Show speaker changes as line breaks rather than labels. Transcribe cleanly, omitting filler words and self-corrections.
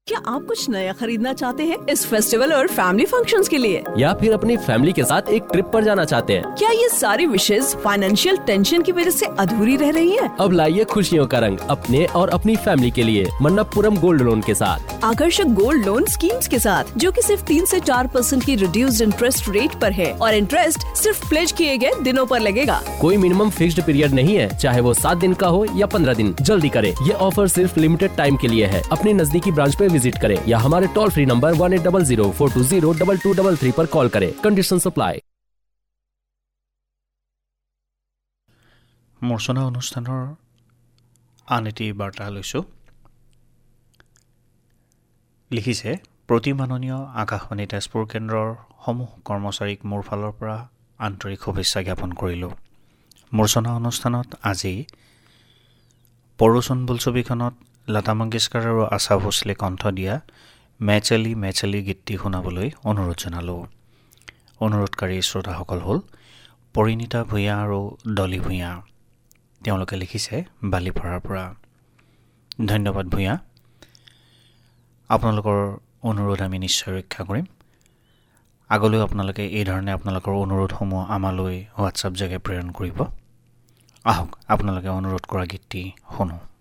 क्या आप कुछ नया खरीदना चाहते हैं इस फेस्टिवल और फैमिली फंक्शंस के लिए?
या फिर अपनी फैमिली के साथ एक ट्रिप पर जाना चाहते हैं?
क्या ये सारी विशेष फाइनेंशियल टेंशन की वजह से अधूरी रह रही हैं?
अब लाइए खुशियों का रंग अपने और अपनी फैमिली के लिए मन्नप्पुरम गोल्ड लोन के साथ।
आकर्षक गोल्ड लोन स्कीम्स के साथ जो कि सिर्फ 3 से 4% की रिड्यूस्ड इंटरेस्ट रेट पर है और इंटरेस्ट सिर्फ प्लेज किए गए दिनों पर लगेगा।
कोई मिनिमम फिक्स्ड पीरियड नहीं है, चाहे वो 7 दिन का हो या 15 दिन। जल्दी करें, ये ऑफर सिर्फ लिमिटेड टाइम के लिए है। अपने नजदीकी ब्रांच पे विजिट करें या हमारे टोल फ्री नंबर 1800-420-2233 पर कॉल करें। Condition supply.
মূৰ্ছনা অনুষ্ঠানৰ আন এটি বাৰ্তা লৈছোঁ। লিখিছে, প্ৰতি মাননীয় আকাশবাণী তেজপুৰ কেন্দ্ৰৰ সমূহ কৰ্মচাৰীক মোৰ ফালৰ পৰা আন্তৰিক শুভেচ্ছা জ্ঞাপন কৰিলোঁ। মূৰ্ছনা অনুষ্ঠানত আজি পৰোচন বোলছবিখনত লতা মংগেশকাৰ আৰু আশা ভোছলে কণ্ঠ দিয়া মেচেলি মেচেলি গীতটি শুনাবলৈ অনুৰোধ জনালোঁ। অনুৰোধকাৰী শ্ৰোতাসকল হ'ল পৰিণীতা ভূঞা আৰু ডলি ভূঞা। তেওঁলোকে লিখিছে বালিপাৰাৰ পৰা। ধন্যবাদ ভূঞা। আপোনালোকৰ অনুৰোধ আমি নিশ্চয় ৰক্ষা কৰিম। আগলৈও আপোনালোকে এই ধৰণে আপোনালোকৰ অনুৰোধসমূহ আমালৈ হোৱাটছআপ যোগে প্ৰেৰণ কৰিব। আহক আপোনালোকে অনুৰোধ কৰা গীতটি শুনো।